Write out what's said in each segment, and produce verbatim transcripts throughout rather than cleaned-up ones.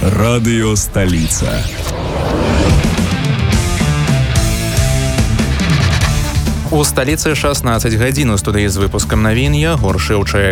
Радыё Сталіца. У сталіцы шаснаццаць гадзін. У студыі з выпускам навін Ягор Шэўчэк.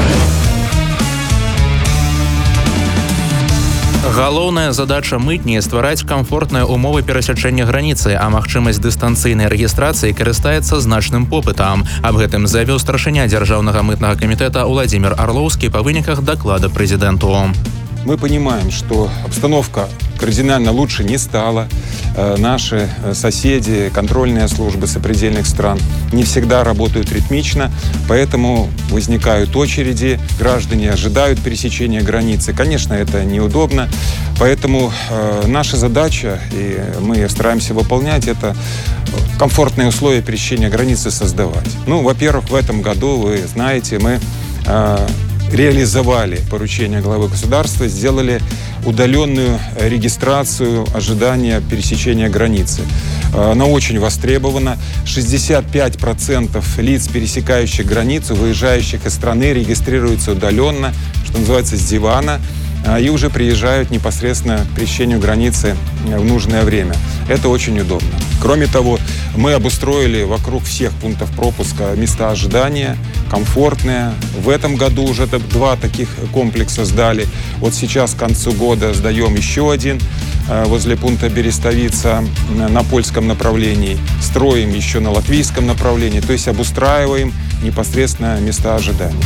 Галоўная задача мытні – ствараць камфортныя умовы перасячэння граніцы, а магчымасць дыстанцыйнай рэгістрацыі карыстаецца значным попытам. Аб гэтым заявіў старшыня Дзяржаўнага мытнага камітэта Уладзімір Арлоўскі па выніках даклада прэзідэнту. Мы понимаем, что обстановка кардинально лучше не стала. Наши соседи, контрольные службы сопредельных стран не всегда работают ритмично, поэтому возникают очереди, граждане ожидают пересечения границы. Конечно, это неудобно, поэтому наша задача, и мы стараемся выполнять, это комфортные условия пересечения границы создавать. Ну, во-первых, в этом году, вы знаете, мы реализовали поручение главы государства, сделали удаленную регистрацию ожидания пересечения границы. Она очень востребована. шестьдесят пять процентов лиц, пересекающих границу, выезжающих из страны, регистрируются удаленно, что называется, с дивана, и уже приезжают непосредственно к пересечению границы в нужное время. Это очень удобно. Кроме того, мы обустроили вокруг всех пунктов пропуска места ожидания, комфортные. В этом году уже два таких комплекса сдали. Вот сейчас к концу года сдаем еще один возле пункта Берестовица на польском направлении. Строим еще на латвийском направлении. То есть обустраиваем непосредственно места ожидания.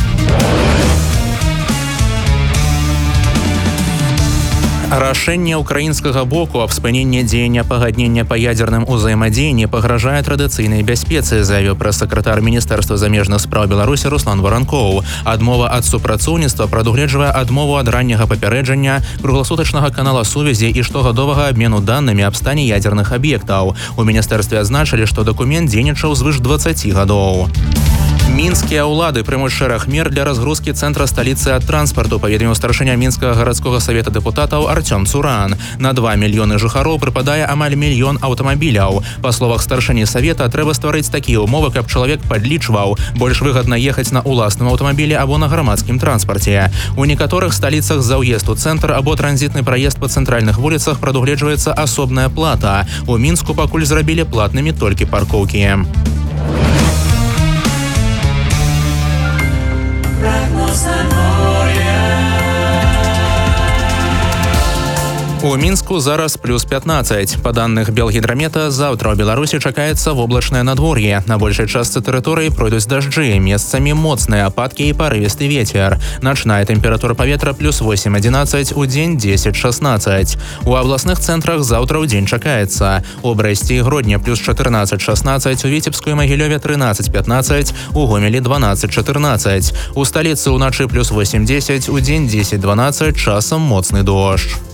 Рашэнне ўкраінскага боку аб спыненні дзеяння пагаднення па ядзерным узаемадзеянні пагражае традыцыйнай бяспецы, заявіў прэс-сакратар Міністэрства замежных спраў Беларусі Руслан Варанкоў. Адмова ад супрацоўніцтва прадугледжвае адмову ад ранняга папярэджання, кругласутачнага канала сувязі і штогадовага абмену данымі аб стане ядзерных аб'ектаў. У міністэрстве адзначылі, што дакумент дзейнічаў звыш дваццаці гадоў. Мінскія ўлады прымуць шэраг мер для разгрузкі цэнтра сталіцы ад транспарту, паведаміў старшыня мінскага гарадскога савета дэпутатаў Артём Цуран. На два мільёны жыхароў прыпадае амаль мільён аўтамабіляў. Па словах старшыні савета, трэба стварыць такія ўмовы, каб чалавек падлічваў. Больш выгадна ехаць на ўласным аўтамабілі або на грамадскім транспарце. У некаторых сталіцах за ўезд у цэнтр або транзітны праезд па цэнтральных вуліцах прадугледжваецца асобная плата. У Мінску пакуль зрабілі платнымі толькі паркоўкі. У Мінску зараз плюс пятнаццаць. Па даных Белгідрамета, заўтра ў Беларусі чакаецца воблачнае надвор'е. На большай частцы тэрыторыі пройдуць дажджы, месцамі моцныя ападкі і парывісты вецер. Начная тэмпература паветра плюс восемь адзінаццаць, у дзень дзесяць шаснаццаць. У абласных цэнтрах заўтра ў дзень чакаецца. У Брэсце і Гродні плюс чатырнаццаць шаснаццаць, у Віцебску і Магілёве трынаццаць пятнаццаць, у Гомелі дванаццаць чатырнаццаць. У сталіцы ўначы плюс восемь дзесяць, у дзень дзесяць дванаццаць, часам моцны дождж.